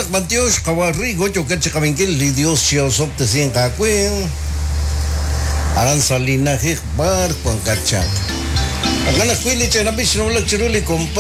anak Mantios, kawari, gocho, katsa kamingkil, lidios, siya, sop, tasing kakwing. Aran sa linahik, bar, pang katsa. Ang anak kwili, siya nabis, nulag, siruli, kompa.